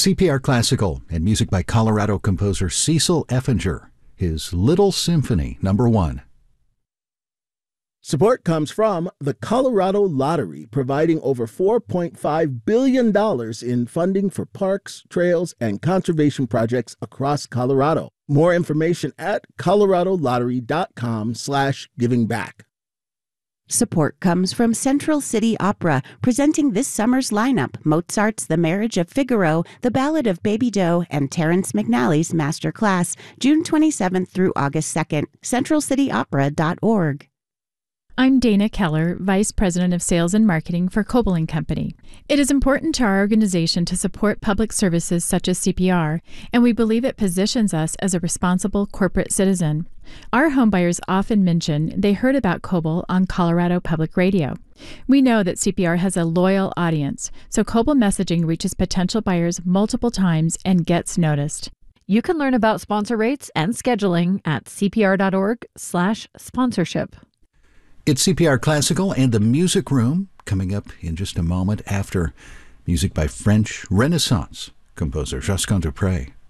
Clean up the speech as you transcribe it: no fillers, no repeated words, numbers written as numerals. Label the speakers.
Speaker 1: CPR Classical and music by Colorado composer Cecil Effinger, his Little Symphony Number 1.
Speaker 2: Support comes from the Colorado Lottery, providing over $4.5 billion in funding for parks, trails, and conservation projects across Colorado. More information at coloradolottery.com/givingback.
Speaker 3: Support comes from Central City Opera, presenting this summer's lineup: Mozart's The Marriage of Figaro, The Ballad of Baby Doe, and Terrence McNally's Master Class, June 27th through August 2nd. CentralCityOpera.org.
Speaker 4: I'm Dana Keller, Vice President of Sales and Marketing for Coble & Company. It is important to our organization to support public services such as CPR, and we believe it positions us as a responsible corporate citizen. Our homebuyers often mention they heard about Coble on Colorado Public Radio. We know that CPR has a loyal audience, so Coble messaging reaches potential buyers multiple times and gets noticed.
Speaker 5: You can learn about sponsor rates and scheduling at cpr.org/sponsorship.
Speaker 1: It's CPR Classical and the Music Room coming up in just a moment after music by French Renaissance composer Josquin des Prez.